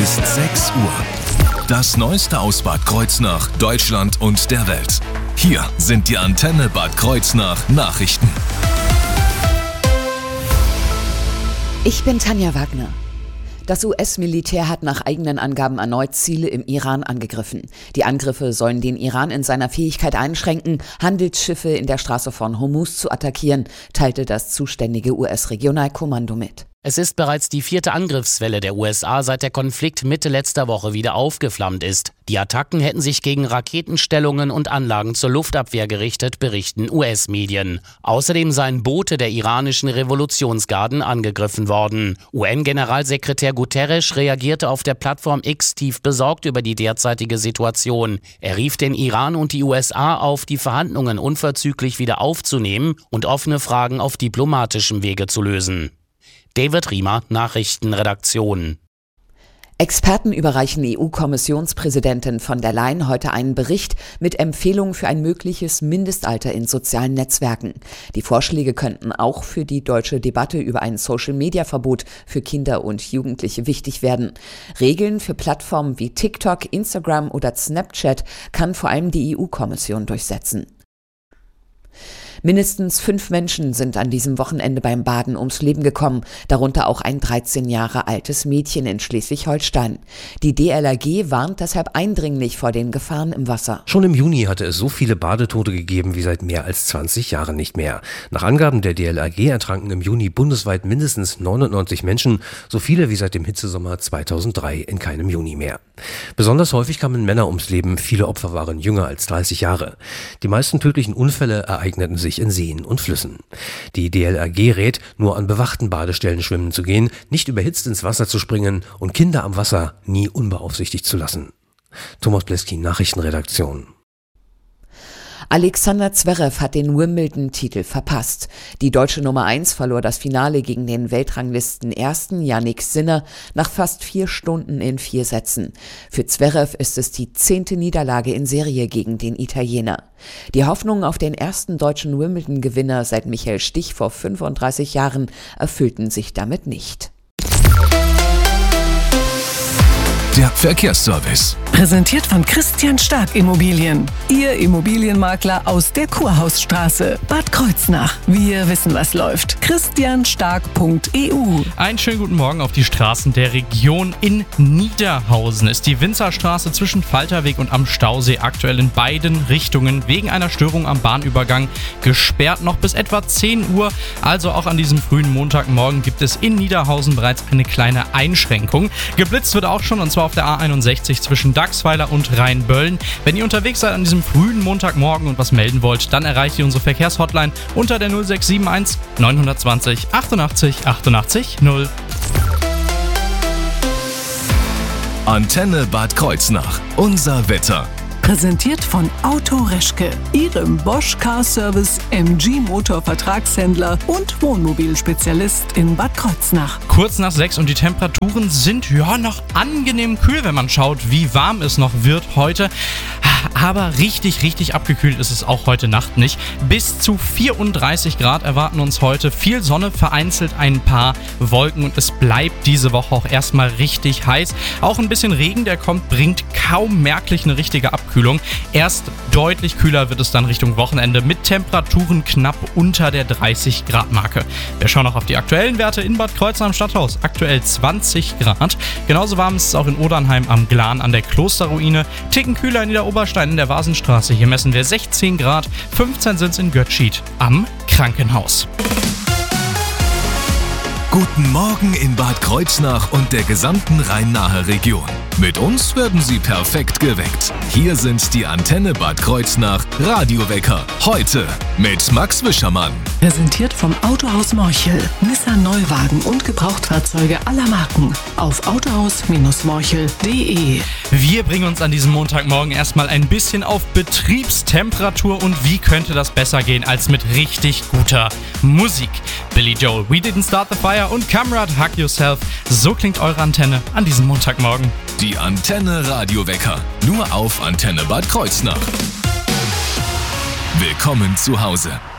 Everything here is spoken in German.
ist 6 Uhr. Das Neueste aus Bad Kreuznach, Deutschland und der Welt. Hier sind die Antenne Bad Kreuznach Nachrichten. Ich bin Tanja Wagner. Das US-Militär hat nach eigenen Angaben erneut Ziele im Iran angegriffen. Die Angriffe sollen den Iran in seiner Fähigkeit einschränken, Handelsschiffe in der Straße von Hormuz zu attackieren, teilte das zuständige US-Regionalkommando mit. Es ist bereits die 4. Angriffswelle der USA, seit der Konflikt Mitte letzter Woche wieder aufgeflammt ist. Die Attacken hätten sich gegen Raketenstellungen und Anlagen zur Luftabwehr gerichtet, berichten US-Medien. Außerdem seien Boote der iranischen Revolutionsgarden angegriffen worden. UN-Generalsekretär Guterres reagierte auf der Plattform X tief besorgt über die derzeitige Situation. Er rief den Iran und die USA auf, die Verhandlungen unverzüglich wieder aufzunehmen und offene Fragen auf diplomatischem Wege zu lösen. David Riemer, Nachrichtenredaktion. Experten überreichen EU-Kommissionspräsidentin von der Leyen heute einen Bericht mit Empfehlungen für ein mögliches Mindestalter in sozialen Netzwerken. Die Vorschläge könnten auch für die deutsche Debatte über ein Social-Media-Verbot für Kinder und Jugendliche wichtig werden. Regeln für Plattformen wie TikTok, Instagram oder Snapchat kann vor allem die EU-Kommission durchsetzen. Mindestens 5 Menschen sind an diesem Wochenende beim Baden ums Leben gekommen, darunter auch ein 13 Jahre altes Mädchen in Schleswig-Holstein. Die DLRG warnt deshalb eindringlich vor den Gefahren im Wasser. Schon im Juni hatte es so viele Badetote gegeben wie seit mehr als 20 Jahren nicht mehr. Nach Angaben der DLRG ertranken im Juni bundesweit mindestens 99 Menschen, so viele wie seit dem Hitzesommer 2003 in keinem Juni mehr. Besonders häufig kamen Männer ums Leben, viele Opfer waren jünger als 30 Jahre. Die meisten tödlichen Unfälle ereigneten sich in Seen und Flüssen. Die DLRG rät, nur an bewachten Badestellen schwimmen zu gehen, nicht überhitzt ins Wasser zu springen und Kinder am Wasser nie unbeaufsichtigt zu lassen. Thomas Bleski, Nachrichtenredaktion. Alexander Zverev hat den Wimbledon-Titel verpasst. Die deutsche Nummer 1 verlor das Finale gegen den Weltranglisten-Ersten Jannik Sinner nach fast 4 Stunden in 4 Sätzen. Für Zverev ist es die 10. Niederlage in Serie gegen den Italiener. Die Hoffnungen auf den ersten deutschen Wimbledon-Gewinner seit Michael Stich vor 35 Jahren erfüllten sich damit nicht. Der Verkehrsservice. Präsentiert von Christian Stark Immobilien. Ihr Immobilienmakler aus der Kurhausstraße, Bad Kreuznach. Wir wissen, was läuft. christianstark.eu. Einen schönen guten Morgen auf die Straßen der Region. In Niederhausen ist die Winzerstraße zwischen Falterweg und am Stausee aktuell in beiden Richtungen wegen einer Störung am Bahnübergang gesperrt. Noch bis etwa 10 Uhr, also auch an diesem frühen Montagmorgen, gibt es in Niederhausen bereits eine kleine Einschränkung. Geblitzt wird auch schon, und zwar auf der A61 zwischen Dachsweiler und Rheinböllen. Wenn ihr unterwegs seid an diesem frühen Montagmorgen und was melden wollt, dann erreicht ihr unsere Verkehrshotline unter der 0671 920 88 88 0. Antenne Bad Kreuznach. Unser Wetter. Präsentiert von Auto Reschke, Ihrem Bosch Car Service, MG Motor Vertragshändler und Wohnmobilspezialist in Bad Kreuznach. Kurz nach 6 und die Temperaturen sind noch angenehm kühl, wenn man schaut, wie warm es noch wird heute. Aber richtig abgekühlt ist es auch heute Nacht nicht. Bis zu 34 Grad erwarten uns heute. Viel Sonne, vereinzelt ein paar Wolken und es bleibt diese Woche auch erstmal richtig heiß. Auch ein bisschen Regen, der kommt, bringt kaum merklich eine richtige Abkühlung. Erst deutlich kühler wird es dann Richtung Wochenende mit Temperaturen knapp unter der 30 Grad Marke. Wir schauen noch auf die aktuellen Werte in Bad Kreuznach am Stadthaus. Aktuell 20 Grad. Genauso warm ist es auch in Odernheim am Glan an der Klosterruine. Ticken kühler in Niederoberstein in der Vasenstraße. Hier messen wir 16 Grad, 15 sind es in Götzschied am Krankenhaus. Guten Morgen in Bad Kreuznach und der gesamten Rhein-Nahe Region. Mit uns werden Sie perfekt geweckt. Hier sind die Antenne Bad Kreuznach Radiowecker. Heute mit Max Wischermann. Präsentiert vom Autohaus Morchel. Nissan Neuwagen und Gebrauchtfahrzeuge aller Marken. Auf autohaus-morchel.de. Wir bringen uns an diesem Montagmorgen erstmal ein bisschen auf Betriebstemperatur und wie könnte das besser gehen als mit richtig guter Musik. Billy Joel, We Didn't Start the Fire und Kamrad, Hug Yourself. So klingt eure Antenne an diesem Montagmorgen. Die Antenne Radiowecker. Nur auf Antenne Bad Kreuznach. Willkommen zu Hause.